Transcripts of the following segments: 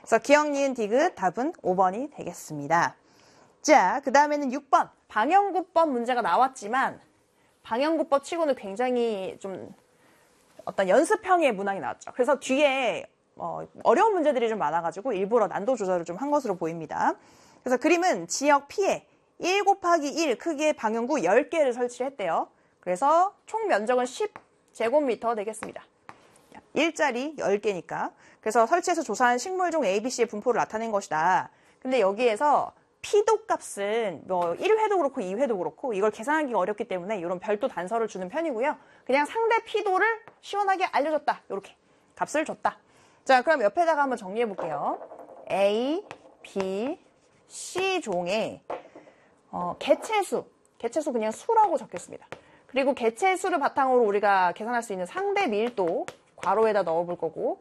그래서 기억, 니은, 디귿 답은 5번이 되겠습니다. 자, 그 다음에는 6번. 방영구법 문제가 나왔지만 방영구법 치고는 굉장히 좀 어떤 연습형의 문항이 나왔죠. 그래서 뒤에 어려운 문제들이 좀 많아가지고 일부러 난도 조절을 좀 한 것으로 보입니다. 그래서 그림은 지역 P에 1 곱하기 1 크기의 방영구 10개를 설치를 했대요. 그래서 총 면적은 10제곱미터 되겠습니다. 1짜리 10개니까. 그래서 설치해서 조사한 식물종 ABC의 분포를 나타낸 것이다. 근데 여기에서 P도 값은 뭐 1회도 그렇고 2회도 그렇고 이걸 계산하기가 어렵기 때문에 이런 별도 단서를 주는 편이고요. 그냥 상대 P도를 시원하게 알려줬다. 이렇게 값을 줬다. 자, 그럼 옆에다가 한번 정리해 볼게요. A, B, C 종의 개체수 그냥 수라고 적겠습니다. 그리고 개체수를 바탕으로 우리가 계산할 수 있는 상대 밀도 괄호에다 넣어볼 거고,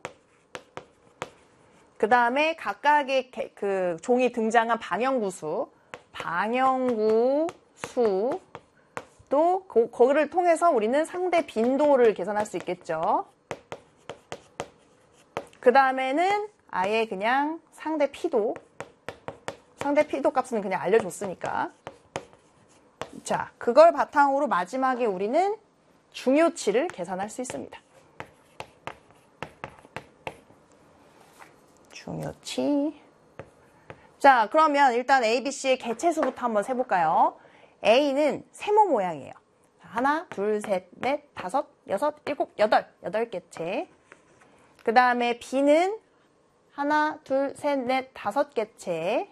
그 다음에 각각의 그 종이 등장한 방영구수 또 거기를 통해서 우리는 상대 빈도를 계산할 수 있겠죠. 그 다음에는 아예 그냥 상대 피도 값은 그냥 알려줬으니까. 자, 그걸 바탕으로 마지막에 우리는 중요치를 계산할 수 있습니다. 중요치. 자, 그러면 일단 ABC의 개체수부터 한번 세볼까요? A는 세모 모양이에요. 하나, 둘, 셋, 넷, 다섯, 여섯, 일곱, 여덟 개체. 그 다음에 B는 하나, 둘, 셋, 넷, 다섯 개체.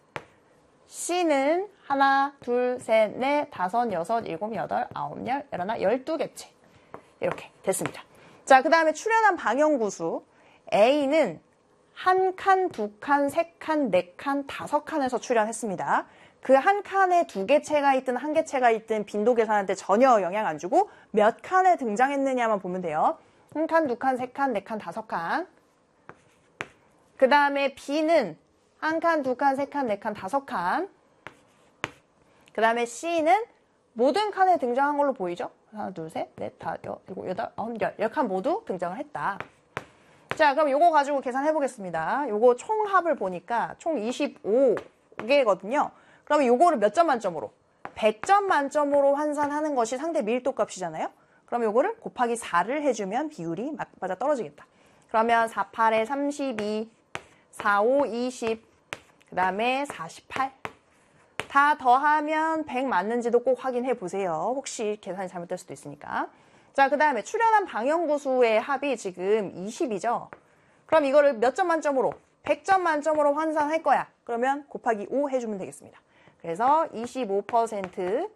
C는 하나, 둘, 셋, 넷, 다섯, 여섯, 일곱, 여덟, 아홉, 열, 열하나, 12개체. 이렇게 됐습니다. 자, 그 다음에 출현한 방영구수. A는 한 칸, 두 칸, 세 칸, 네 칸, 다섯 칸에서 출현했습니다. 그 한 칸에 두 개체가 있든 한 개체가 있든 빈도 계산할 때 전혀 영향 안 주고 몇 칸에 등장했느냐만 보면 돼요. 한 칸, 두 칸, 세 칸, 네 칸, 다섯 칸. 그 다음에 B는 한 칸, 두 칸, 세 칸, 네 칸, 다섯 칸. 그 다음에 C는 모든 칸에 등장한 걸로 보이죠? 하나, 둘, 셋, 넷, 다섯, 일곱, 여덟, 아홉, 열. 10칸 모두 등장을 했다. 자, 그럼 요거 가지고 계산해 보겠습니다. 요거 총합을 보니까 총 25개거든요. 그러면 요거를 몇 점 만점으로? 100점 만점으로 환산하는 것이 상대 밀도 값이잖아요. 그럼 요거를 곱하기 4를 해주면 비율이 맞아 떨어지겠다. 그러면 4, 8에 32, 4, 5, 20, 그 다음에 48. 다 더하면 100 맞는지도 꼭 확인해 보세요. 혹시 계산이 잘못될 수도 있으니까. 자, 그 다음에 출현한 방영구수의 합이 지금 20이죠. 그럼 이거를 몇 점 만점으로? 100점 만점으로 환산할 거야. 그러면 곱하기 5 해주면 되겠습니다. 그래서 25%,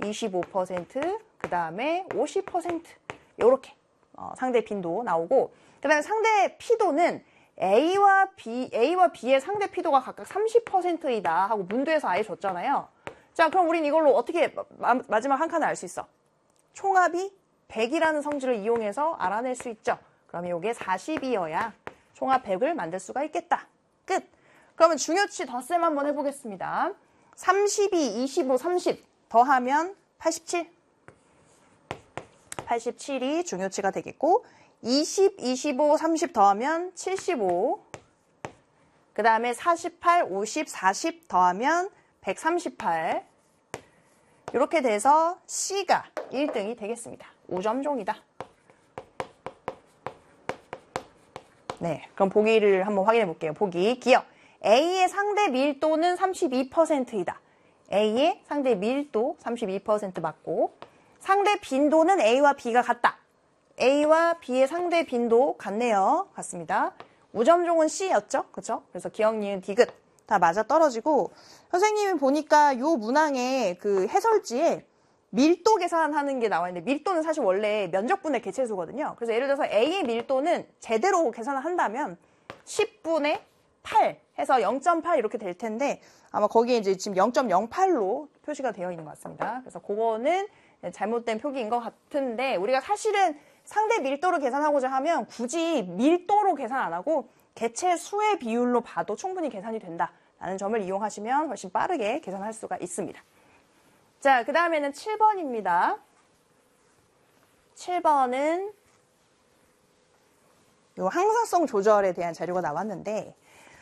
그 다음에 50% 이렇게 상대 빈도 나오고, 그 다음에 상대 피도는 A와 B의 상대 피도가 각각 30%이다 하고 문도에서 아예 줬잖아요. 자, 그럼 우린 이걸로 어떻게 마지막 한 칸을 알 수 있어? 총합이 100이라는 성질을 이용해서 알아낼 수 있죠. 그러면 이게 40이어야 총합 100을 만들 수가 있겠다. 끝. 그러면 중요치 덧셈 한번 해보겠습니다. 32, 25, 30 더하면 87. 87이 중요치가 되겠고, 20, 25, 30 더하면 75. 그 다음에 48, 50, 40 더하면 138. 이렇게 돼서 C가 1등이 되겠습니다. 5점종이다. 네, 그럼 보기를 한번 확인해 볼게요. 보기, 기억. A의 상대 밀도는 32%이다. A의 상대 밀도 32% 맞고, 상대 빈도는 A와 B가 같다. A와 B의 상대 빈도 같네요. 같습니다. 5점종은 C였죠? 그쵸? 그래서 기억, 니은, 디귿 다 맞아 떨어지고, 선생님이 보니까 요 문항의 그 해설지에 밀도 계산하는 게 나와 있는데, 밀도는 사실 원래 면적분의 개체수거든요. 그래서 예를 들어서 A의 밀도는 제대로 계산을 한다면 10분의 8 해서 0.8 이렇게 될 텐데, 아마 거기에 이제 지금 0.08로 표시가 되어 있는 것 같습니다. 그래서 그거는 잘못된 표기인 것 같은데, 우리가 사실은 상대 밀도를 계산하고자 하면 굳이 밀도로 계산 안 하고 개체 수의 비율로 봐도 충분히 계산이 된다라는 점을 이용하시면 훨씬 빠르게 계산할 수가 있습니다. 자, 그 다음에는 7번입니다. 7번은 요 항상성 조절에 대한 자료가 나왔는데,